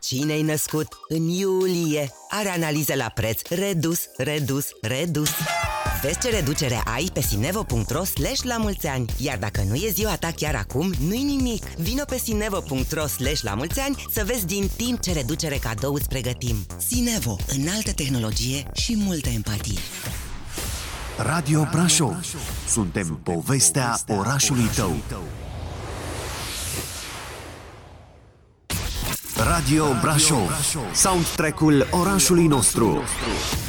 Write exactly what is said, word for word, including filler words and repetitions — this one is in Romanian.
Cine-i născut în iulie are analize la preț redus, redus, redus. Vezi ce reducere ai pe sinevo punct ro slash la mulți ani. Iar dacă nu e ziua ta chiar acum, nu-i nimic. Vino pe sinevo punct ro slash la mulți ani să vezi din timp ce reducere cadou îți pregătim. Sinevo, înaltă tehnologie și multă empatie. Radio Brașov. Suntem povestea orașului tău. Radio Brașov. Soundtrack-ul orașului nostru.